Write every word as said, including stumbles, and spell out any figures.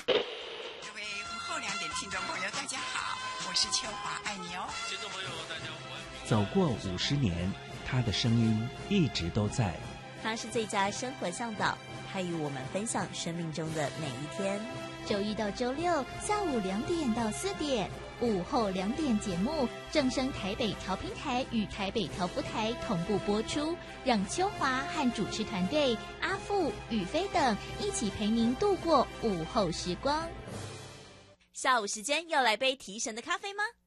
各位午后两点听众朋友，大家好，我是秋华，爱你哦。 听众朋友，大家午安。 走过五十年，他的声音一直都在。 他是最佳生活向导，他与我们分享生命中的每一天。 周一到周六下午两点到四点，午后两点节目正声台北调频台与台北调布台同步播出，让秋华和主持团队阿富、宇飞等一起陪您度过午后时光。 下午时间要来杯提神的咖啡吗？